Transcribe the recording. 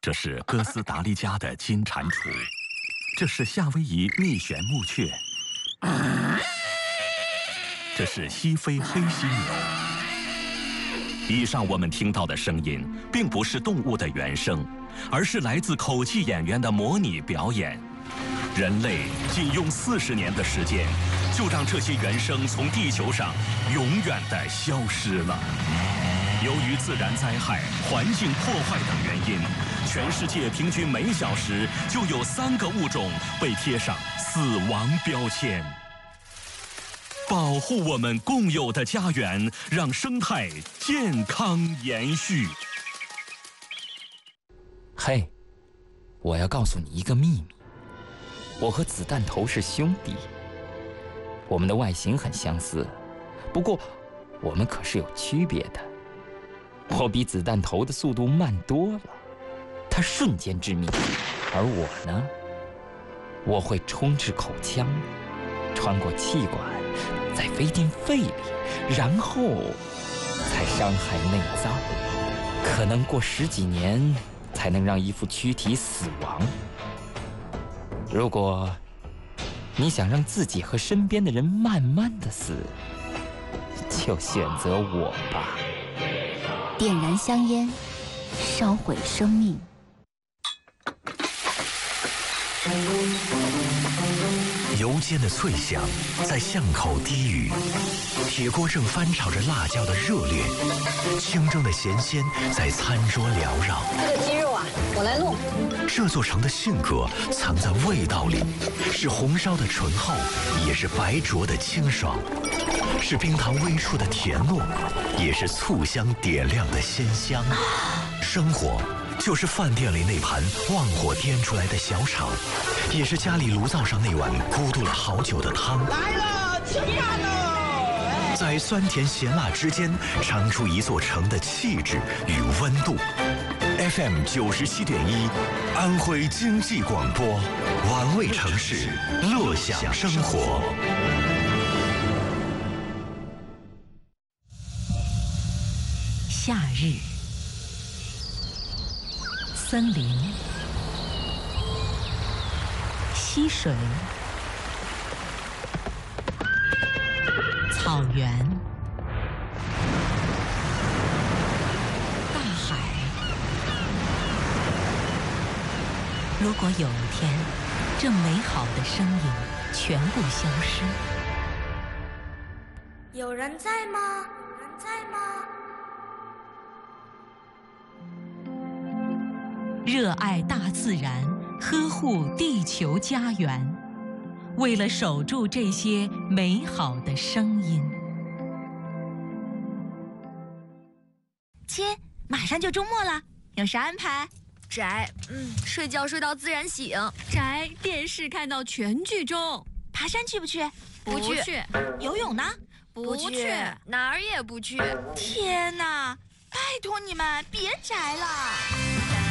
这是哥斯达黎加的金蟾蜍，这是夏威夷蜜旋木雀，这是西非黑犀牛。以上我们听到的声音，并不是动物的原声，而是来自口技演员的模拟表演。人类仅用40年的时间，就让这些原声从地球上永远地消失了。由于自然灾害、环境破坏等原因，全世界平均每小时就有3个物种被贴上死亡标签。保护我们共有的家园，让生态健康延续。 嘿，我要告诉你一个秘密，我和子弹头是兄弟，我们的外形很相似，不过我们可是有区别的。我比子弹头的速度慢多了，他瞬间致命，而我呢，我会冲至口腔，穿过气管，再飞进肺里，然后才伤害内脏，可能过10几年才能让一副躯体死亡。如果你想让自己和身边的人慢慢的死，就选择我吧。 点燃香烟，烧毁生命。 油煎的脆响在巷口低语，铁锅正翻炒着辣椒的热烈，清蒸的咸鲜在餐桌缭绕。 这个鸡肉啊，我来弄。 这座城的性格藏在味道里，是红烧的醇厚，也是白灼的清爽，是冰糖微出的甜糯，也是醋香点亮的鲜香。生活就是饭店里那盘旺火颠出来的小炒，也是家里炉灶上那碗咕嘟了好久的汤。 来了，吃饭喽！ 在酸甜咸辣之间，尝出一座城的气质与温度。FM 97.1，安徽经济广播，玩味城市，乐享生活。 夏日，森林、溪水、草原、大海。如果有一天，这美好的声音全部消失， 有人在吗？有人在吗？ 热爱大自然，呵护地球家园，为了守住这些美好的声音。 亲，马上就周末了，有啥安排？ 宅，睡觉睡到自然醒。 宅，电视看到全剧终。爬山去不去？ 不去。 游泳呢？ 不去，哪儿也不去。 天哪，拜托你们别宅了。